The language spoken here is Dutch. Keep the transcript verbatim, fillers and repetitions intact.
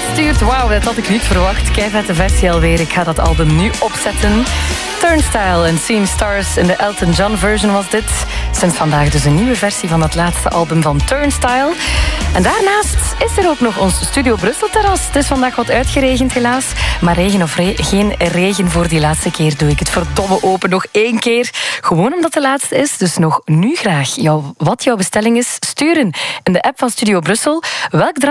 stuurt. Wauw, dat had ik niet verwacht. Keivette versie alweer. Ik ga dat album nu opzetten. Turnstile en Seeing Stars in de Elton John version was dit. Sinds vandaag dus een nieuwe versie van het laatste album van Turnstile. En daarnaast is er ook nog ons Studio Brussel-terras. Het is vandaag wat uitgeregend helaas. Maar regen of re- geen regen voor die laatste keer doe ik het verdomme open nog één keer. Gewoon omdat de laatste is. Dus nog nu graag jou, wat jouw bestelling is sturen in de app van Studio Brussel. Welk